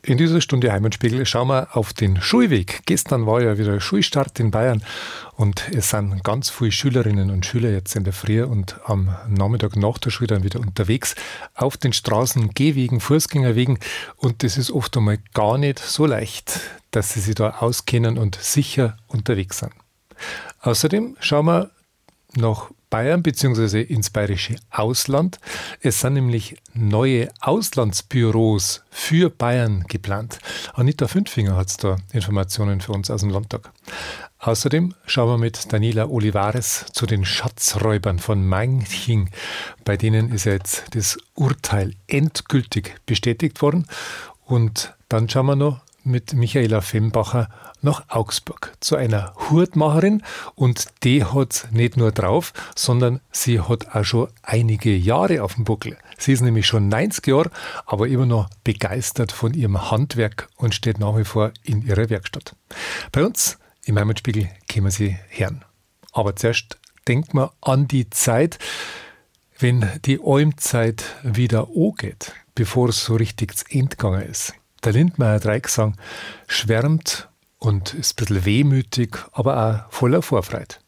In dieser Stunde Heimatspiegel schauen wir auf den Schulweg. Gestern war ja wieder Schulstart in Bayern und es sind ganz viele Schülerinnen und Schüler jetzt in der Früh und am Nachmittag nach der Schule dann wieder unterwegs auf den Straßen, Gehwegen, Fußgängerwegen, und das ist oft einmal gar nicht so leicht, dass sie sich da auskennen und sicher unterwegs sind. Außerdem schauen wir nach Bayern bzw. ins bayerische Ausland. Es sind nämlich neue Auslandsbüros für Bayern geplant. Anita Fünfinger hat da Informationen für uns aus dem Landtag. Außerdem schauen wir mit Daniela Olivares zu den Schatzräubern von Manching. Bei denen ist ja jetzt das Urteil endgültig bestätigt worden. Und dann schauen wir noch mit Michaela Fembacher nach Augsburg zu einer Hutmacherin, und die hat nicht nur drauf, sondern sie hat auch schon einige Jahre auf dem Buckel. Sie ist nämlich schon 90 Jahre, aber immer noch begeistert von ihrem Handwerk und steht nach wie vor in ihrer Werkstatt. Bei uns im Heimatspiegel können wir sie hören. Aber zuerst denkt man an die Zeit, wenn die Almzeit wieder angeht, bevor es so richtig zu Ende gegangen ist. Der Lindmeier Dreiecksang schwärmt und ist ein bisschen wehmütig, aber auch voller Vorfreude.